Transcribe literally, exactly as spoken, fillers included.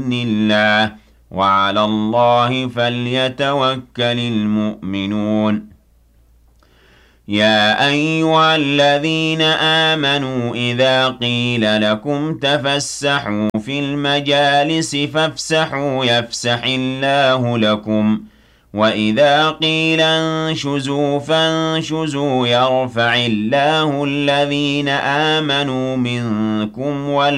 الله وعلى الله فليتوكل المؤمنون يا أيها الذين آمنوا إذا قيل لكم تفسحوا في المجالس فافسحوا يفسح الله لكم وإذا قيل انشزوا فانشزوا يرفع الله الذين آمنوا منكم